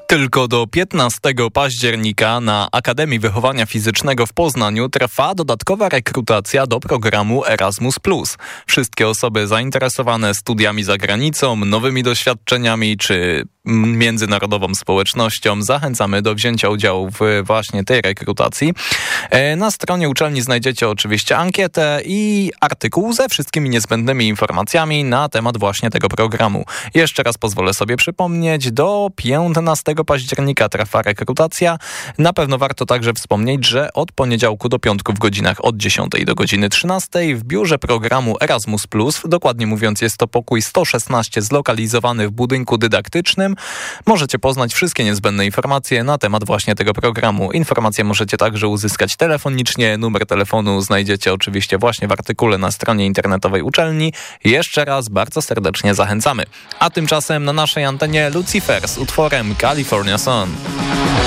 Tylko do 15 października na Akademii Wychowania Fizycznego w Poznaniu trwa dodatkowa rekrutacja do programu Erasmus+. Wszystkie osoby zainteresowane studiami za granicą, nowymi doświadczeniami czy międzynarodową społecznością zachęcamy do wzięcia udziału w właśnie tej rekrutacji. Na stronie uczelni znajdziecie oczywiście ankietę i artykuł ze wszystkimi niezbędnymi informacjami na temat właśnie tego programu. Jeszcze raz pozwolę sobie przypomnieć, do 15 października trwa rekrutacja. Na pewno warto także wspomnieć, że od poniedziałku do piątku w godzinach od 10 do godziny 13 w biurze programu Erasmus+, dokładnie mówiąc jest to pokój 116 zlokalizowany w budynku dydaktycznym, możecie poznać wszystkie niezbędne informacje na temat właśnie tego programu. Informacje możecie także uzyskać telefonicznie. Numer telefonu znajdziecie oczywiście właśnie w artykule na stronie internetowej uczelni. Jeszcze raz bardzo serdecznie zachęcamy. A tymczasem na naszej antenie Lucifer z utworem California Sun.